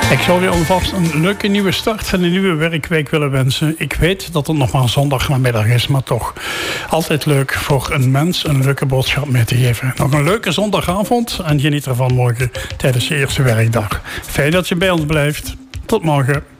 Ik zou je alvast een leuke nieuwe start en een nieuwe werkweek willen wensen. Ik weet dat het nog maar zondagnamiddag is, maar toch altijd leuk voor een mens een leuke boodschap mee te geven. Nog een leuke zondagavond en geniet ervan morgen tijdens de eerste werkdag. Fijn dat je bij ons blijft. Tot morgen.